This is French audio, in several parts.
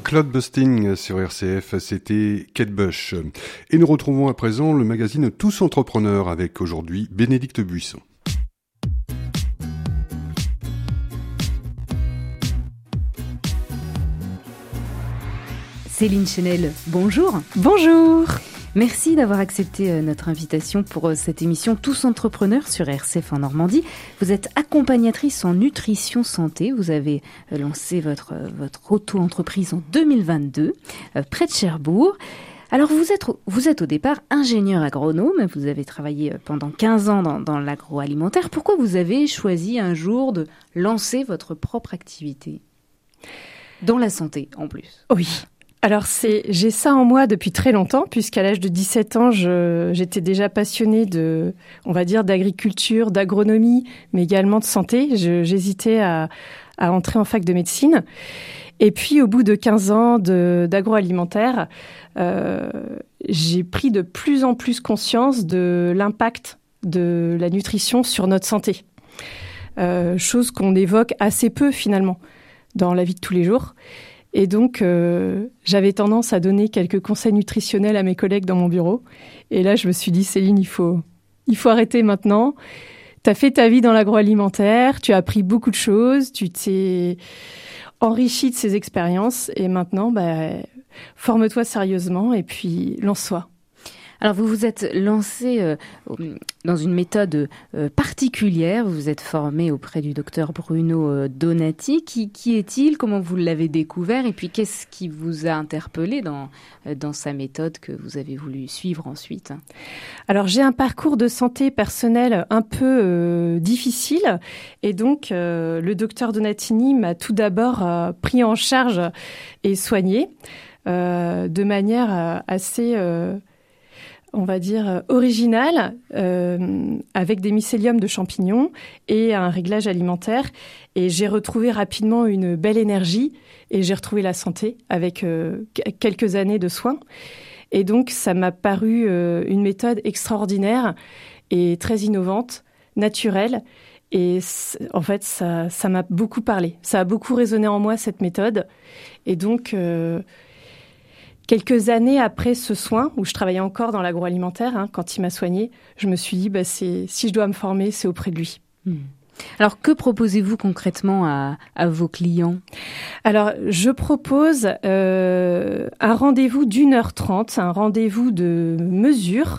Cloudbusting sur RCF, c'était Kate Bush. Et nous retrouvons à présent le magazine Tous Entrepreneurs avec aujourd'hui Bénédicte Buisson. Céline Chenel, bonjour. Bonjour. Merci d'avoir accepté notre invitation pour cette émission Tous Entrepreneurs sur RCF en Normandie. Vous êtes accompagnatrice en nutrition santé. Vous avez lancé votre auto-entreprise en 2022, près de Cherbourg. Alors vous êtes au départ ingénieur agronome. Vous avez travaillé pendant 15 ans dans l'agroalimentaire. Pourquoi vous avez choisi un jour de lancer votre propre activité dans la santé en plus? Oui. Alors j'ai ça en moi depuis très longtemps, puisqu'à l'âge de 17 ans, j'étais déjà passionnée d'agriculture, d'agronomie, mais également de santé. J'hésitais à entrer en fac de médecine. Et puis au bout de 15 ans d'agroalimentaire, j'ai pris de plus en plus conscience de l'impact de la nutrition sur notre santé. Chose qu'on évoque assez peu finalement dans la vie de tous les jours. Et donc, j'avais tendance à donner quelques conseils nutritionnels à mes collègues dans mon bureau. Et là, je me suis dit, Céline, il faut arrêter maintenant. Tu as fait ta vie dans l'agroalimentaire, tu as appris beaucoup de choses, tu t'es enrichi de ces expériences. Et maintenant, forme-toi sérieusement et puis lance-toi. Alors, vous vous êtes lancé dans une méthode particulière. Vous vous êtes formé auprès du docteur Bruno Donati. Qui est-il? Comment vous l'avez découvert? Et puis, qu'est-ce qui vous a interpellé dans sa méthode que vous avez voulu suivre ensuite? Alors, j'ai un parcours de santé personnelle un peu difficile. Et donc, le docteur Donatini m'a tout d'abord pris en charge et soigné de manière assez... on va dire, original, avec des mycéliums de champignons et un réglage alimentaire. Et j'ai retrouvé rapidement une belle énergie et j'ai retrouvé la santé avec quelques années de soins. Et donc, ça m'a paru une méthode extraordinaire et très innovante, naturelle. Et en fait, ça m'a beaucoup parlé. Ça a beaucoup résonné en moi, cette méthode. Et donc... quelques années après ce soin, où je travaillais encore dans l'agroalimentaire, quand il m'a soignée, je me suis dit, si je dois me former, c'est auprès de lui. Alors, que proposez-vous concrètement à vos clients? Alors, je propose un rendez-vous d'1h30, un rendez-vous de mesure.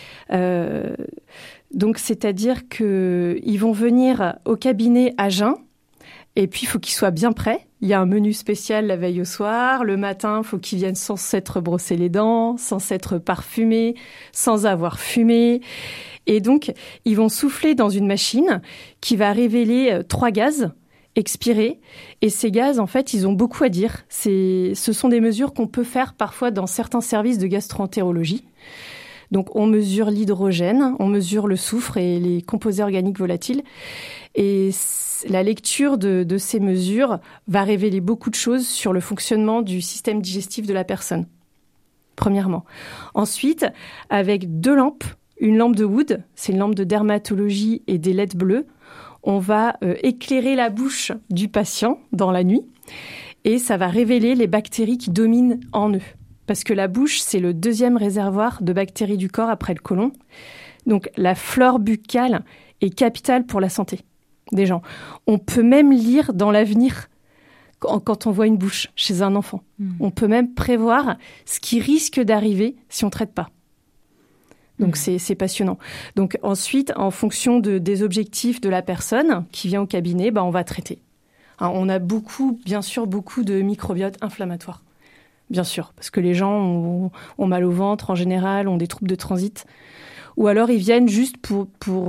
Donc, c'est-à-dire qu'ils vont venir au cabinet à jeun, et puis il faut qu'ils soient bien prêts. Il y a un menu spécial la veille au soir. Le matin, il faut qu'ils viennent sans s'être brossés les dents, sans s'être parfumés, sans avoir fumé. Et donc, ils vont souffler dans une machine qui va révéler 3 gaz expirés. Et ces gaz, en fait, ils ont beaucoup à dire. Ce sont des mesures qu'on peut faire parfois dans certains services de gastro-entérologie. Donc, on mesure l'hydrogène, on mesure le soufre et les composés organiques volatiles. Et la lecture de ces mesures va révéler beaucoup de choses sur le fonctionnement du système digestif de la personne, premièrement. Ensuite, avec 2 lampes, une lampe de Wood, c'est une lampe de dermatologie et des LED bleues, on va éclairer la bouche du patient dans la nuit et ça va révéler les bactéries qui dominent en eux. Parce que la bouche, c'est le 2e réservoir de bactéries du corps après le côlon. Donc, la flore buccale est capitale pour la santé des gens. On peut même lire dans l'avenir quand on voit une bouche chez un enfant. On peut même prévoir ce qui risque d'arriver si on ne traite pas. Donc, c'est passionnant. Donc, ensuite, en fonction des objectifs de la personne qui vient au cabinet, on va traiter. Alors, on a bien sûr, beaucoup de microbiote inflammatoire. Bien sûr, parce que les gens ont mal au ventre en général, ont des troubles de transit. Ou alors, ils viennent juste pour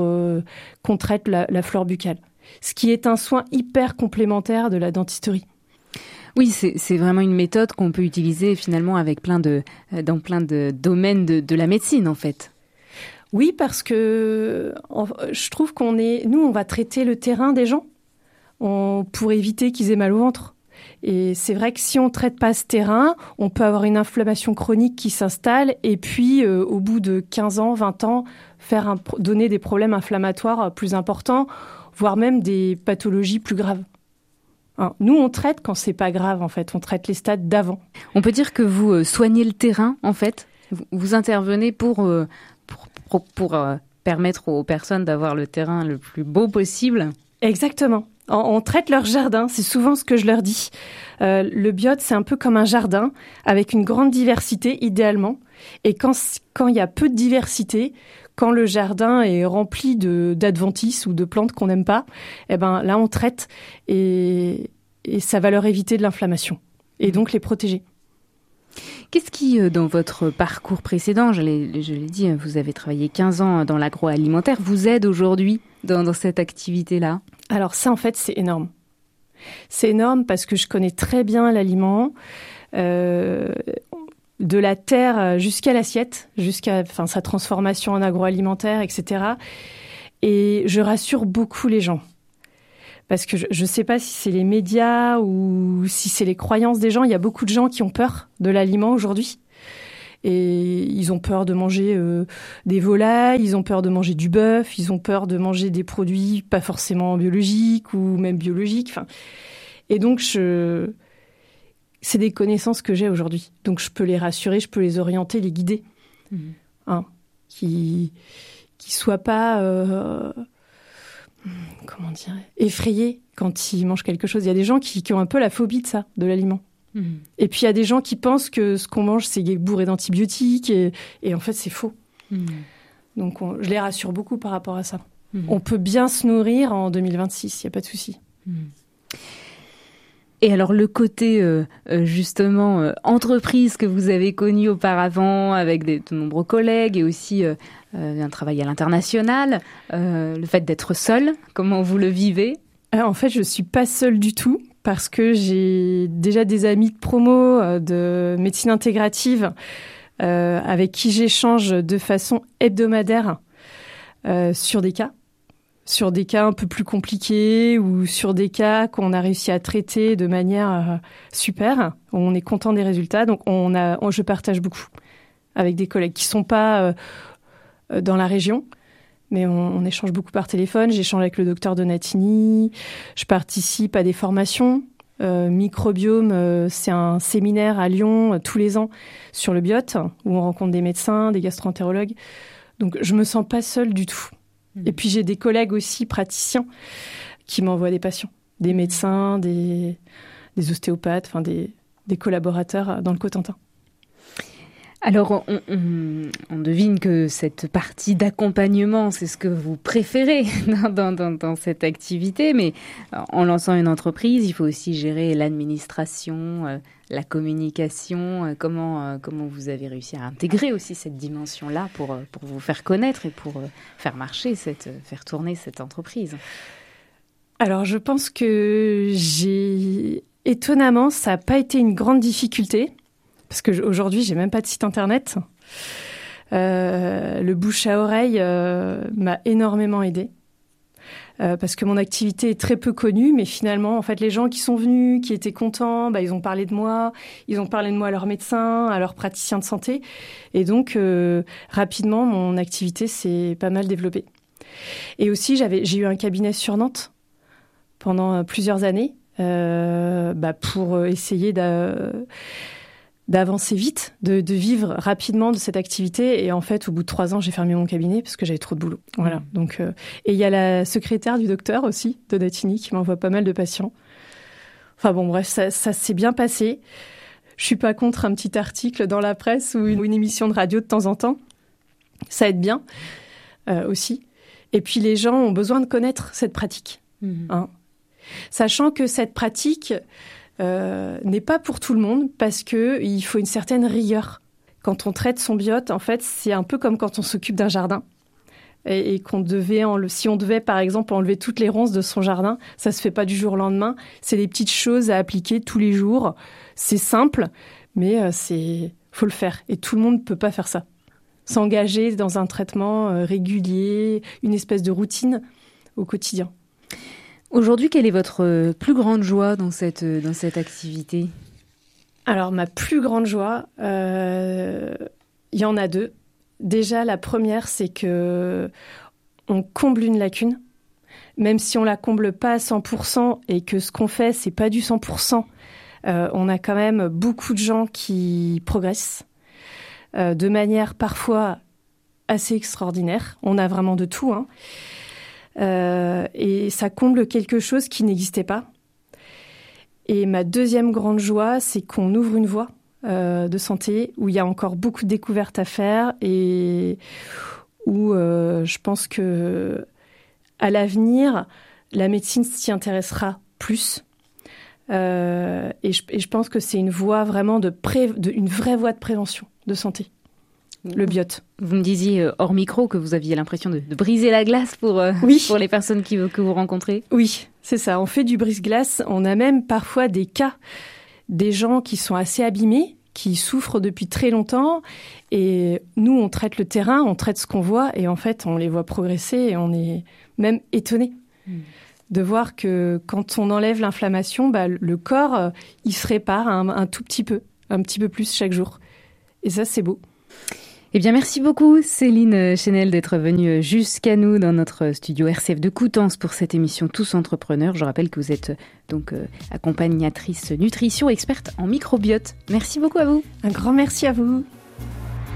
qu'on traite la flore buccale. Ce qui est un soin hyper complémentaire de la dentisterie. Oui, c'est vraiment une méthode qu'on peut utiliser finalement dans plein de domaines de la médecine, en fait. Oui, parce que je trouve on va traiter le terrain des gens pour éviter qu'ils aient mal au ventre. Et c'est vrai que si on ne traite pas ce terrain, on peut avoir une inflammation chronique qui s'installe et puis au bout de 15 ans, 20 ans, donner des problèmes inflammatoires plus importants, voire même des pathologies plus graves. Hein. Nous, on traite quand c'est pas grave, en fait. On traite les stades d'avant. On peut dire que vous soignez le terrain, en fait. Vous intervenez pour permettre aux personnes d'avoir le terrain le plus beau possible. Exactement. On traite leur jardin, c'est souvent ce que je leur dis. Le biote, c'est un peu comme un jardin, avec une grande diversité, idéalement. Et quand il y a peu de diversité, quand le jardin est rempli d'adventices ou de plantes qu'on n'aime pas, eh ben là, on traite et ça va leur éviter de l'inflammation. Et donc les protéger. Qu'est-ce qui, dans votre parcours précédent, je l'ai dit, vous avez travaillé 15 ans dans l'agroalimentaire, vous aide aujourd'hui dans cette activité-là ? Alors ça, en fait, c'est énorme. C'est énorme parce que je connais très bien l'aliment, de la terre jusqu'à l'assiette, jusqu'à sa transformation en agroalimentaire, etc. Et je rassure beaucoup les gens. Parce que je ne sais pas si c'est les médias ou si c'est les croyances des gens. Il y a beaucoup de gens qui ont peur de l'aliment aujourd'hui. Et ils ont peur de manger des volailles, ils ont peur de manger du bœuf, ils ont peur de manger des produits pas forcément biologiques ou même biologiques. Et donc, c'est des connaissances que j'ai aujourd'hui. Donc, je peux les rassurer, je peux les orienter, les guider. Qui soient pas... comment dire, effrayés quand ils mangent quelque chose. Il y a des gens qui ont un peu la phobie de ça, de l'aliment. Et puis il y a des gens qui pensent que ce qu'on mange, c'est bourré d'antibiotiques et en fait, c'est faux. Donc je les rassure beaucoup par rapport à ça. On peut bien se nourrir en 2026, il n'y a pas de souci. Et alors le côté justement entreprise que vous avez connu auparavant avec de nombreux collègues et aussi un travail à l'international, le fait d'être seule, comment vous le vivez ? En fait, je ne suis pas seule du tout parce que j'ai déjà des amis de promo de médecine intégrative avec qui j'échange de façon hebdomadaire sur des cas un peu plus compliqués ou sur des cas qu'on a réussi à traiter de manière super. On est content des résultats, donc je partage beaucoup avec des collègues qui sont pas dans la région, mais on échange beaucoup par téléphone. J'échange avec le docteur Donatini, je participe à des formations. Microbiome, c'est un séminaire à Lyon tous les ans sur le biote, où on rencontre des médecins, des gastro-entérologues. Donc je me sens pas seule du tout. Et puis j'ai des collègues aussi praticiens qui m'envoient des patients, des médecins, des ostéopathes, des collaborateurs dans le Cotentin. Alors, on devine que cette partie d'accompagnement, c'est ce que vous préférez dans cette activité, mais en lançant une entreprise, il faut aussi gérer l'administration, la communication. Comment vous avez réussi à intégrer aussi cette dimension-là pour vous faire connaître et pour faire tourner cette entreprise ? Alors, je pense que étonnamment, ça n'a pas été une grande difficulté. Parce qu'aujourd'hui, j'ai même pas de site internet. Le bouche à oreille m'a énormément aidée. Parce que mon activité est très peu connue, mais finalement, en fait, les gens qui sont venus, qui étaient contents, ils ont parlé de moi. Ils ont parlé de moi à leurs médecins, à leurs praticiens de santé. Et donc, rapidement, mon activité s'est pas mal développée. Et aussi, j'ai eu un cabinet sur Nantes pendant plusieurs années pour essayer d'avancer vite, de vivre rapidement de cette activité. Et en fait, au bout de 3 ans, j'ai fermé mon cabinet parce que j'avais trop de boulot. Voilà. Donc, et il y a la secrétaire du docteur aussi, Donatini, qui m'envoie pas mal de patients. Enfin bon, bref, ça s'est bien passé. Je suis pas contre un petit article dans la presse ou une émission de radio de temps en temps. Ça aide bien aussi. Et puis, les gens ont besoin de connaître cette pratique. Sachant que cette pratique... n'est pas pour tout le monde parce qu'il faut une certaine rigueur. Quand on traite son biote, en fait, c'est un peu comme quand on s'occupe d'un jardin. Et si on devait, par exemple, enlever toutes les ronces de son jardin, ça se fait pas du jour au lendemain. C'est des petites choses à appliquer tous les jours. C'est simple, mais faut le faire. Et tout le monde ne peut pas faire ça. S'engager dans un traitement régulier, une espèce de routine au quotidien. Aujourd'hui, quelle est votre plus grande joie dans cette activité ? Alors, ma plus grande joie, il y en a 2. Déjà, la première, c'est que on comble une lacune. même si on la comble pas à 100% et que ce qu'on fait, c'est pas du 100%, on a quand même beaucoup de gens qui progressent de manière parfois assez extraordinaire. On a vraiment de tout, hein. Et ça comble quelque chose qui n'existait pas. Et ma deuxième grande joie, c'est qu'on ouvre une voie de santé où il y a encore beaucoup de découvertes à faire et où je pense que à l'avenir, la médecine s'y intéressera plus. Et je pense que c'est une voie vraiment une vraie voie de prévention de santé. Le biote. Vous me disiez hors micro que vous aviez l'impression de briser la glace pour les personnes que vous rencontrez. Oui, c'est ça. On fait du brise-glace. On a même parfois des cas, des gens qui sont assez abîmés, qui souffrent depuis très longtemps. Et nous, on traite le terrain, on traite ce qu'on voit. Et en fait, on les voit progresser et on est même étonnés de voir que quand on enlève l'inflammation, le corps, il se répare un tout petit peu, un petit peu plus chaque jour. Et ça, c'est beau. Eh bien, merci beaucoup Céline Chenel d'être venue jusqu'à nous dans notre studio RCF de Coutances pour cette émission Tous Entrepreneurs. Je rappelle que vous êtes donc accompagnatrice nutrition, experte en microbiote. Merci beaucoup à vous. Un grand merci à vous.